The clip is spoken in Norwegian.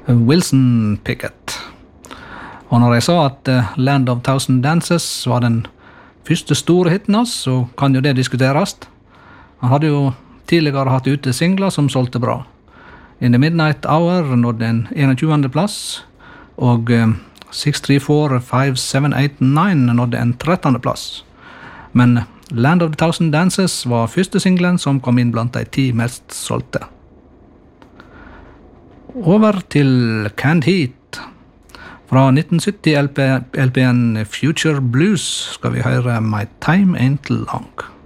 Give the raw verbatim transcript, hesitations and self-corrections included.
Wilson Pickett. Og når jeg sa at Land of Thousand Dances var den første store hitten hans, så kan jo det diskuteres. Han hadde jo tidligere hatt ute singler som solgte bra. In the Midnight Hour nådde en tjuende plass, og seks tre fire fem sju åtte ni nådde en trettende plass. Men Land of the Thousand Dances var første singlen som kom inn blant de ti mest solgte. Over til Canned Heat. Fra nitten sytti L P L P-en Future Blues skal vi høre My Time Ain't Long.